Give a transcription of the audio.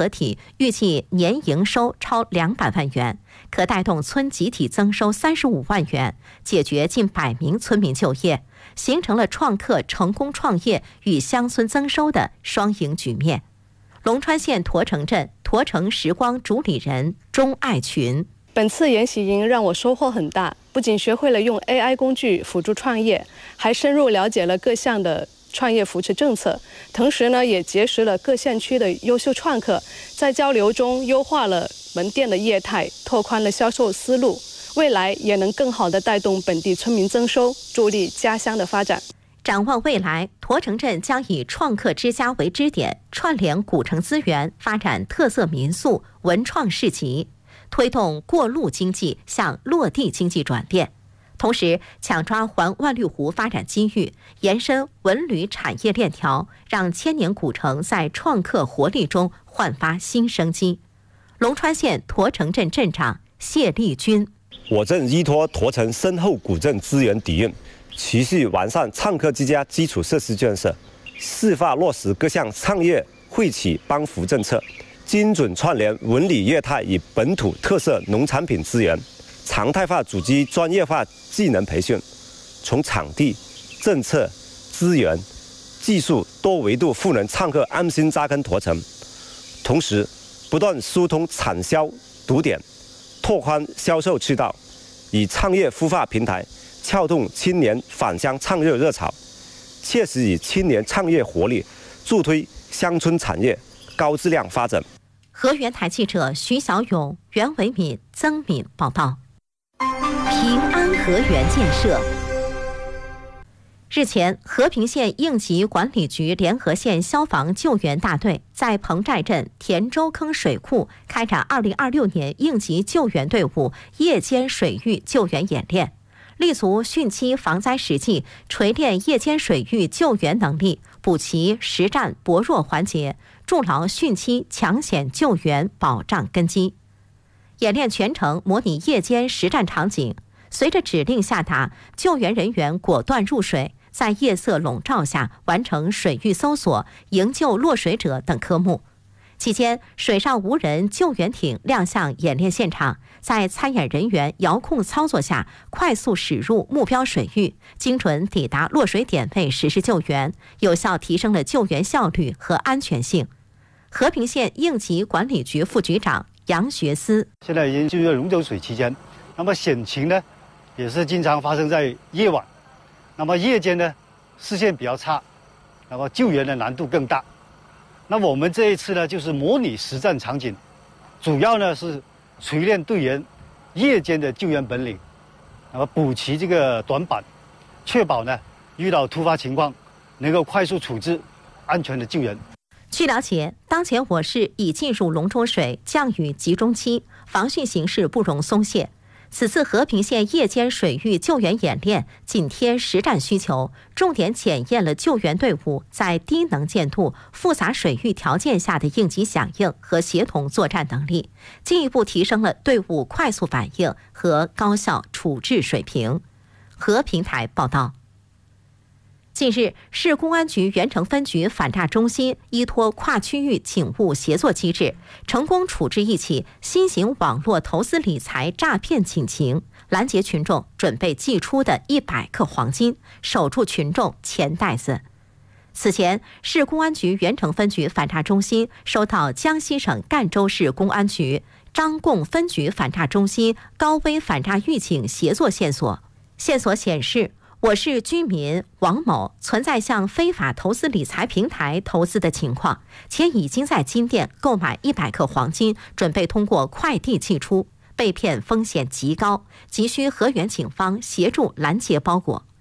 合体预计年营收超200万元，可带动村集体增收35万元，解决近100名村民就业，形成了创客成功创业与乡村增收的双赢局面。龙川县驼城镇驼城时光主理人钟爱群： 本次研习营让我收获很大，不仅学会了用 AI 工具辅助创业，还深入了解了各项的创业扶持政策，同时呢，也结识了各县区的优秀创客，在交流中优化了门店的业态，拓宽了销售思路，未来也能更好地带动本地村民增收，助力家乡的发展。 展望未来，驼城镇将以创客之家为支点，串联古城资源，发展特色民宿、文创市集，推动过路经济向落地经济转变。同时，抢抓环万绿湖发展机遇，延伸文旅产业链条，让千年古城在创客活力中焕发新生机。龙川县驼城镇镇长谢立军： 我镇依托驼城深厚古镇资源底蕴，持续完善创客之家基础设施建设，细化落实各项创业惠企帮扶政策，精准串联文旅业态与本土特色农产品资源，常态化组织专业化技能培训，从场地、政策、资源、技术多维度赋能创客安心扎根驼城。同时，不断疏通产销堵点，拓宽销售渠道，以创业孵化平台撬动青年返乡创业热潮，切实以青年创业活力助推乡村产业高质量发展。 河源台记者徐小勇、袁维敏、曾敏报道。平安河源建设。日前，和平县应急管理局联合县消防救援大队在彭寨镇田州坑水库开展2026年应急救援队伍夜间水域救援演练，立足汛期防灾实际，锤炼夜间水域救援能力，补齐实战薄弱环节，筑牢汛期抢险救援保障根基。演练全程模拟夜间实战场景，随着指令下达，救援人员果断入水，在夜色笼罩下完成水域搜索、营救落水者等科目。期间，水上无人救援艇亮相演练现场，在参演人员遥控操作下，快速驶入目标水域，精准抵达落水点位实施救援，有效提升了救援效率和安全性。和平县应急管理局副局长杨学思： 现在已经进入龙舟水期间，那么险情呢，也是经常发生在夜晚。那么夜间呢，视线比较差，那么救援的难度更大。那么我们这一次呢，就是模拟实战场景，主要呢是锤炼队员夜间的救援本领，那么补齐这个短板，确保呢遇到突发情况能够快速处置，安全的救援。 据了解，当前我市已进入龙舟水降雨集中期，防汛形势不容松懈。此次和平县夜间水域救援演练紧贴实战需求，重点检验了救援队伍在低能见度、复杂水域条件下的应急响应和协同作战能力，进一步提升了队伍快速反应和高效处置水平。和平台报道。近日，市公安局原城分局反诈中心依托跨区域警务协作机制，成功处置一起新型网络投资理财诈骗警情，拦截群众准备寄出的100克黄金，守住群众钱袋子。此前，市公安局原城分局反诈中心收到江西省赣州市公安局张贡分局反诈中心高危反诈预警协作线索。线索显示，我市居民王某存在向非法投资理财平台投资的情况，且已经在金店购买100克黄金，准备通过快递寄出，被骗风险极高，急需河源警方协助拦截包裹。